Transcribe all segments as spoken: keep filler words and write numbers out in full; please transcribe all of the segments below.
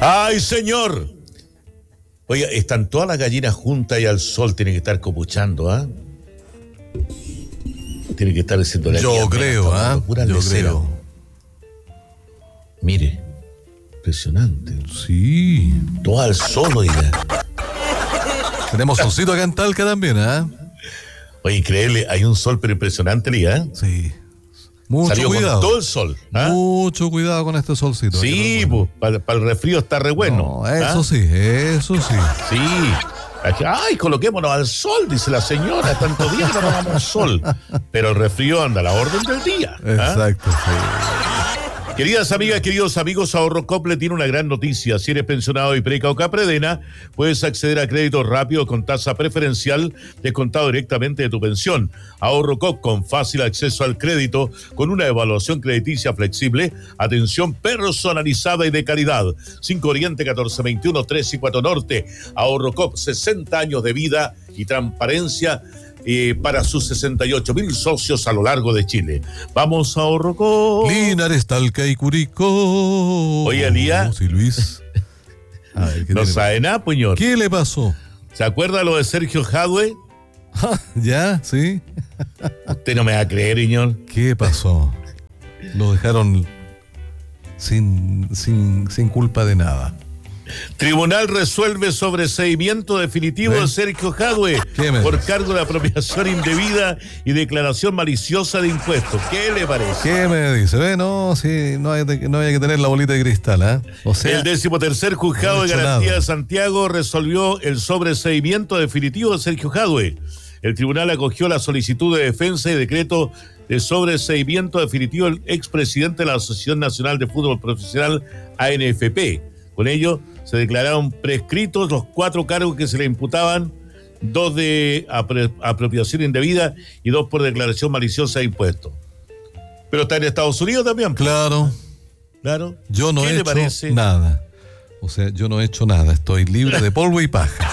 ¡Ay, señor! Oiga, están todas las gallinas juntas y al sol tienen que estar copuchando, ¿ah? ¿eh? Tienen que estar diciendo la Yo creo, ¿ah? ¿eh? Yo creo. Mire, impresionante. Sí. Todo al sol, oiga. Tenemos solcito acá en Talca también, ¿ah? ¿eh? Oye, increíble, hay un sol pero impresionante, ¿eh? Sí. Mucho Salió cuidado. Con todo el sol. ¿Ah? Mucho cuidado con este solcito. Sí, pues, para pa el refrío está re bueno. No, eso ¿ah? sí, eso sí. Sí. Ay, coloquémonos al sol, dice la señora. Tanto día que no nos vamos al sol. Pero el refrío anda a la orden del día. ¿Ah? Exacto, sí. Queridas amigas, queridos amigos, AhorroCop le tiene una gran noticia. Si eres pensionado y preca o capredena, puedes acceder a créditos rápidos con tasa preferencial descontado directamente de tu pensión. AhorroCop, con fácil acceso al crédito, con una evaluación crediticia flexible, atención personalizada y de calidad. cinco Oriente, catorce veintiuno, tres y cuatro Norte. AhorroCop, sesenta años de vida y transparencia Eh, para sus sesenta y ocho mil socios a lo largo de Chile. Vamos a AhorroCop. Linares, Talca y Curicó. Oye, Elías. Oh, sí, Luis. A ver, ¿qué no sabe nada, puñor. ¿Qué le pasó? ¿Se acuerda lo de Sergio Jadwe? ¿Ya? ¿Sí? Usted no me va a creer, señor. ¿Qué pasó? Lo dejaron sin, sin, sin culpa de nada. Tribunal resuelve sobreseimiento definitivo ¿Eh? de Sergio Jadwe por cargo de apropiación indebida y declaración maliciosa de impuestos. ¿Qué le parece? ¿Qué me dice? ¿Ve? No, sí, no hay, no hay que tener la bolita de cristal, ¿eh? O sea, el decimotercer juzgado no de garantía nada. de Santiago resolvió el sobreseimiento definitivo de Sergio Jadwe. El tribunal acogió la solicitud de defensa y decreto de sobreseimiento definitivo del expresidente de la Asociación Nacional de Fútbol Profesional, A N F P. Con ello, se declararon prescritos los cuatro cargos que se le imputaban, dos de apro- apropiación indebida y dos por declaración maliciosa de impuestos. Pero está en Estados Unidos también. Claro. Claro. Yo no ¿Qué he le hecho parece? nada. O sea, yo no he hecho nada. Estoy libre de polvo y paja.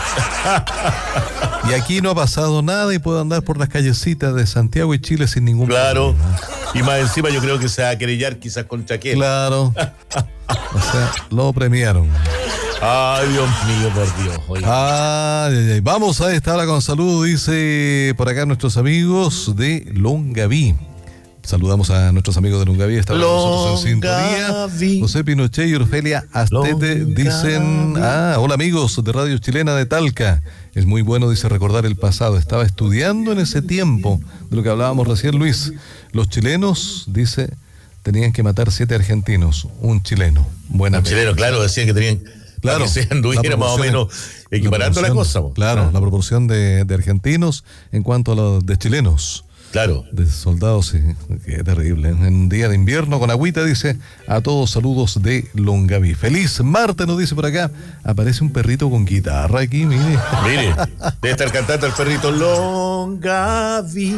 Y aquí no ha pasado nada y puedo andar por las callecitas de Santiago y Chile sin ningún claro. problema. Y más encima yo creo que se va a querellar quizás contra quién. Claro. O sea, lo premiaron. Ay, Dios mío, por Dios. Oye. Ay, ay, ay. Vamos a esta hora con saludo, dice por acá nuestros amigos de Longaví. Saludamos a nuestros amigos de Longaví. Están con nosotros en sintonía. José Pinochet y Orfelia Astete Longaví. Dicen, ah, hola amigos de Radio Chilena de Talca. Es muy bueno, dice, recordar el pasado. Estaba estudiando en ese tiempo de lo que hablábamos recién, Luis. Los chilenos, dice, tenían que matar siete argentinos. Un chileno. Buena Un chileno, claro, decían que tenían claro, que se anduviera más o menos equiparando la, la cosa. Bo. Claro, ¿Ah? La proporción de, de argentinos en cuanto a los de chilenos. Claro. De soldados, sí, qué terrible. En un día de invierno con agüita, dice, a todos saludos de Longaví. Feliz martes, nos dice por acá. Aparece un perrito con guitarra aquí, mire. Mire, debe estar cantando el perrito. Longaví,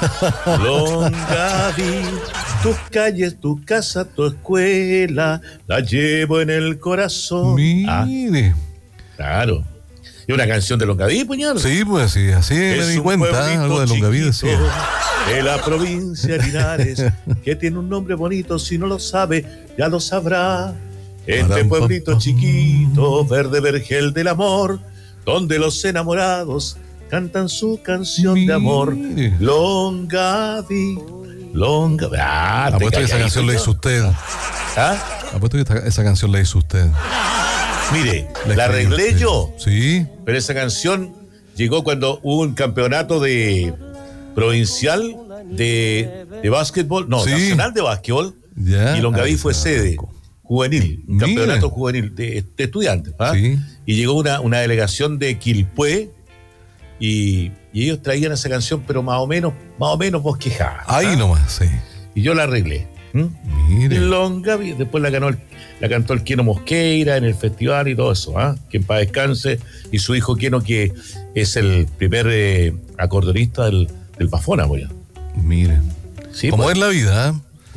Longaví, tus calles, tu casa, tu escuela, la llevo en el corazón. Mire. Ah, claro. ¿Y una canción de Longaví, puñal? Sí, pues sí, así es me di cuenta, algo de Longaví decía. De la provincia de Linares, que tiene un nombre bonito, si no lo sabe, ya lo sabrá. Este pueblito chiquito, verde vergel del amor, donde los enamorados cantan su canción Mire. de amor. Longaví, Longaví. Ah, apuesto que esa canción la hizo usted. ¿Ah? Apuesto que esta, esa canción la hizo usted. Mire, la, la arreglé yo. Sí. Pero esa canción llegó cuando hubo un campeonato de provincial de, de básquetbol, no, sí. nacional de básquetbol. Ya. Y Longaví fue sede juvenil, un campeonato juvenil de, de estudiantes. ¿Ah? Sí. Y llegó una, una delegación de Quilpué y, y ellos traían esa canción, pero más o menos, más o menos bosquejada. Ahí ¿ah? nomás, sí. Y yo la arreglé. ¿Mm? Mire. Longaví, después la ganó el, la cantó el Keno Mosqueira en el festival y todo eso, ¿ah? Que en paz descanse, y su hijo Keno, que es el primer eh, acordeonista del, del Pafona, voy a. Mire. Sí, como pues, es la vida, ¿eh?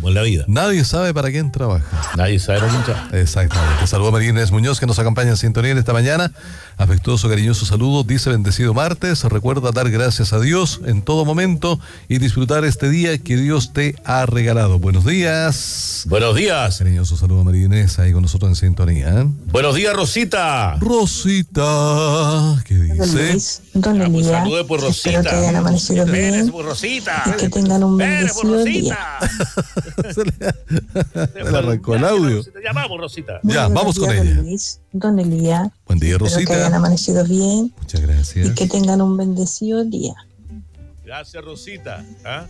Como en la vida. Nadie sabe para quién trabaja. Nadie sabe para quién trabaja. Exactamente. Saludos a María Inés Muñoz, que nos acompaña en sintonía en esta mañana. Afectuoso, cariñoso saludo. Dice: bendecido martes. Recuerda dar gracias a Dios en todo momento y disfrutar este día que Dios te ha regalado. Buenos días. Buenos días. Cariñoso saludo a María Inés, ahí con nosotros en sintonía. ¿eh? Buenos días, Rosita. Rosita, ¿qué dice? Don Ah, pues, Elías, salude por Rosita. espero que hayan amanecido Espere, bien por Rosita. y que tengan un Espere, por bendecido día. Rosita. Se le, se le arrancó el audio. Ya vamos, Rosita. Muy Ya, buenos vamos con días, ella. Don Luis, Don Elías, Buen día, espero que Rosita. hayan amanecido bien Muchas gracias. y que tengan un bendecido día. Gracias, Rosita. ¿Ah?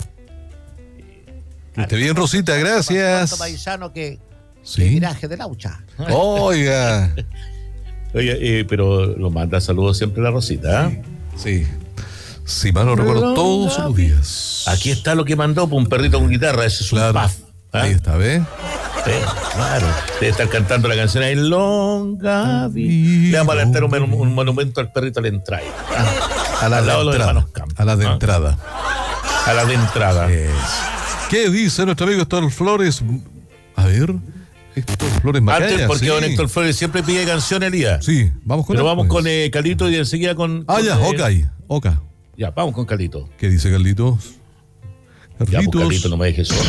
Que esté bien, Rosita, gracias. Cuánto paisano que, que Sí. viraje de laucha. Oiga. Oye, eh, pero lo manda saludos siempre la Rosita. ¿eh? Sí. Si mal no recuerdo, todos los días. Aquí está lo que mandó, pues, un perrito con guitarra. Ese es un Claro. puff. ¿ah? Ahí está, ¿ves? Sí, claro. Debe estar cantando la canción ahí, Longaví. Le vamos a alentar un, un monumento al perrito al entrar. A la Al de lado de los entrada. hermanos Campos. A la de Ah. entrada. A la de entrada. Es. ¿Qué dice nuestro amigo Héctor Flores? A ver. Héctor Flores Macaya. Antes, porque sí. don Héctor Flores siempre pide canción, Elías. Sí, vamos con Pero él, vamos pues. con eh, Calito y enseguida con. Ah, con, ya, eh, ok. Ok. Ya, vamos con Calito. ¿Qué dice Carlitos? Ya, pues, Carlitos. Calito, no me dejes solo.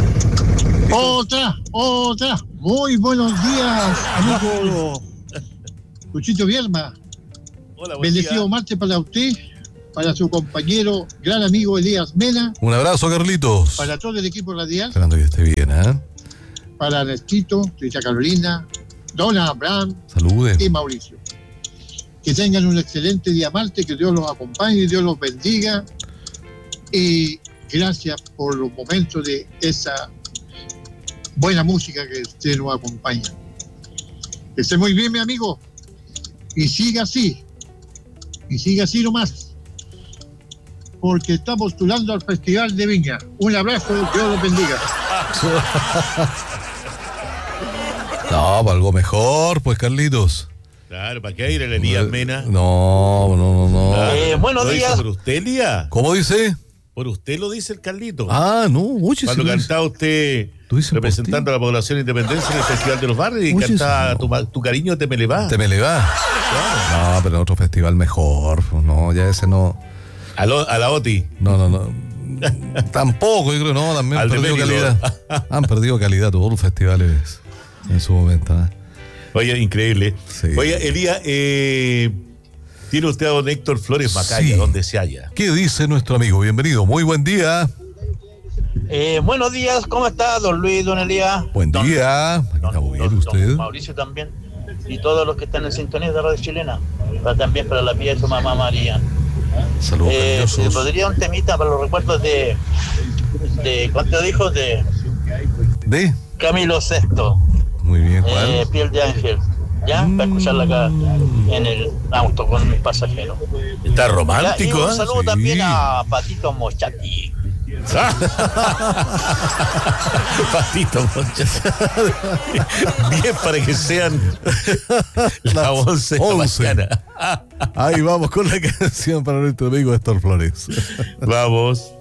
Otra, otra. Muy buenos días, amigo Luchito Vierma. Hola, buen Bendecido día. martes para usted, para su compañero, gran amigo Elías Mena, Un abrazo, Carlitos. para todo el equipo radial, Esperando que esté bien, ¿eh? para Ernestito, Tita Carolina, Dona Abraham Salude. y Mauricio. Que tengan un excelente día martes, que Dios los acompañe, Dios los bendiga. Y gracias por los momentos de esa buena música que usted nos acompaña. Que esté muy bien, mi amigo. Y siga así. Y siga así nomás. Porque está postulando al Festival de Viña. Un abrazo, Dios los bendiga. No, para algo mejor, pues, Carlitos. Claro, ¿para qué ir el Elías Mena? No, no, no, no. Ah, Eh, buenos ¿lo dice días. ¿Por usted, Elías? ¿Cómo dice? Por usted lo dice el Carlito. Ah, no, oye, Cuando sí lo dice. cantaba usted ¿Tú dices por representando ti? a la población de Independencia en el Festival de los Barrios y Oye, cantaba sí, tu, ma- tu cariño te me le va. Te me le va. No, pero en otro festival mejor. No, ya ese no. A, lo- a la Oti. No, no, no. Tampoco, yo creo, no, también han Al de perdido Benidorm. calidad. Han perdido calidad todos los festivales en su momento. ¿eh? Oye, increíble. Sí. Oye, Elías, eh, tiene usted a don Héctor Flores Macaya, Sí. donde se halla. ¿Qué dice nuestro amigo? Bienvenido, muy buen día. Eh, buenos días, ¿cómo está don Luis, don Elías? Buen Don- día. Aquí don- está muy bien don- usted. don Mauricio también. Y todos los que están en sintonía de Radio Chilena. Para, también para la pía de su mamá María. Saludos Eh, ¿se cariñosos. podría un temita para los recuerdos de, de ¿cuánto dijo? De De. Camilo sexto, Muy bien, eh, Juan. Piel de Ángel. ¿Ya? Para escucharla acá en el auto con mis pasajeros. Está Ya, y romántico, un ¿eh? saludo Sí. también a Patito Mochati. Patito, muchachos. Bien para que sean las once de la once. mañana. Ahí vamos con la canción para nuestro amigo Héctor Flores. Vamos.